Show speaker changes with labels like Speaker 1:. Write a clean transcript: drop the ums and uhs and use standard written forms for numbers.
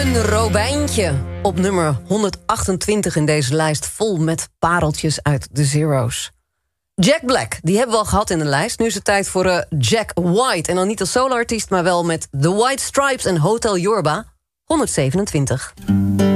Speaker 1: Een robijntje op nummer 128 in deze lijst, vol met pareltjes uit de Zero's. Jack Black, die hebben we al gehad in de lijst. Nu is het tijd voor Jack White. En dan niet als soloartiest, maar wel met The White Stripes en Hotel Yorba, 127.